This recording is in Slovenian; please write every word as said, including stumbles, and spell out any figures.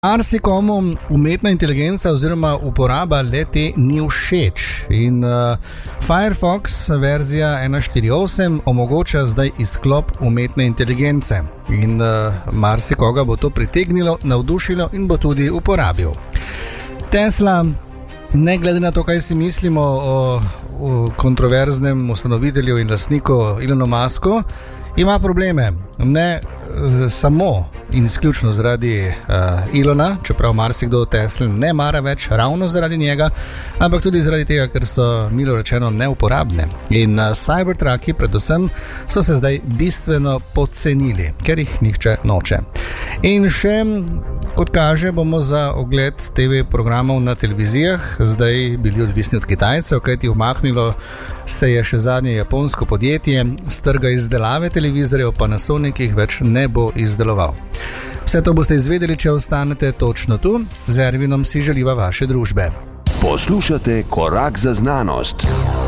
Marsikomu umetna inteligenca oziroma uporaba le-te ni všeč in uh, Firefox verzija ena štiri osem omogoča zdaj izklop umetne inteligence in uh, marsikoga bo to pritegnilo, navdušilo in bo tudi uporabil. Tesla, ne glede na to, kaj si mislimo o, o kontroverznem ustanovitelju in lastniku Elonu Musku, ima probleme, ne samo in izključno zaradi uh, Elona, čeprav marsikdo Tesla ne mara več ravno zaradi njega, ampak tudi zaradi tega, ker so, milo rečeno, neuporabne. In uh, Cybertrucki predvsem so se zdaj bistveno podcenili, ker jih nihče noče. In še, kot kaže, bomo za ogled te ve programov na televizijah zdaj bili odvisni od Kitajcev, kajti umaknilo se je še zadnje japonsko podjetje, s trga izdelave televizorjev pa Panasonic jih več ne bo izdeloval. Vse to boste izvedeli, če ostanete točno tu. Z Ervinom si želiva vaše družbe. Poslušate Korak za znanost.